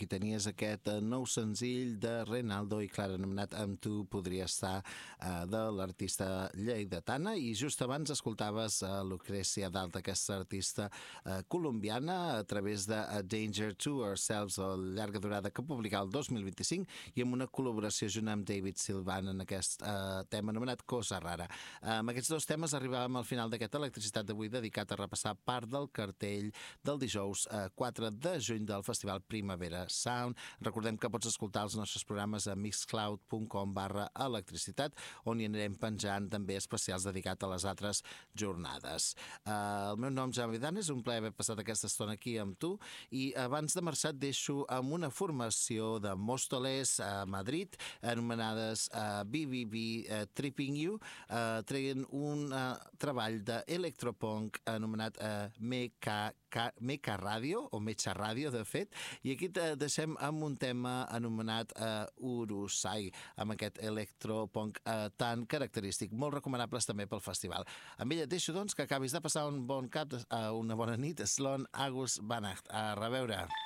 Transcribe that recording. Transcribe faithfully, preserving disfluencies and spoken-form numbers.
aquí tenies aquest nou senzill de Renaldo i Clara anomenat Amb tu podria estar, eh, de l'artista lleidatana, i just abans escoltaves a Lucrecia Dalta, aquesta artista eh, colombiana, a través de A Danger to Ourselves, la llarga durada que publicava el dos mil vint-i-cinc, i amb una col·laboració junt amb David Sylvan en aquest eh, tema anomenat Cosa Rara. Eh, amb aquests dos temes arribàvem al final d'aquest Electricitat d'avui, dedicat a repassar part del cartell del dijous eh, quatre de juny del Festival Primavera Sound. Recordem que pots escoltar els nostres programes a mixcloud punt com barra electricitat, on hi anirem penjant també especials dedicats a les altres jornades. Eh, el meu nom és Jaume Dan, és un plaer haver passat aquesta estona aquí amb tu, i abans de marxar et deixo amb una formació de Móstoles a Madrid, anomenades uh, B B B uh, Tripping You, uh, treien un uh, treball d'electropunk anomenat uh, Meca Meca Radio, o Mecha Radio, de fet, i aquí te deixem amb un tema anomenat uh, Urusai, amb aquest electropunk uh, tan característic, molt recomanables també pel festival. Amb ella et deixo, doncs, que acabis de passar un bon cap, uh, una bona nit. Slon Agus Banacht. A reveure.